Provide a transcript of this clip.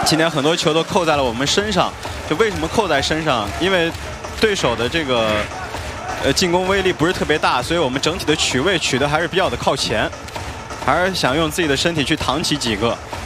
今天很多球都扣在了我们身上。就为什么扣在身上？因为对手的这个进攻威力不是特别大，所以我们整体的取位取得还是比较的靠前，还是想用自己的身体去挡起几个。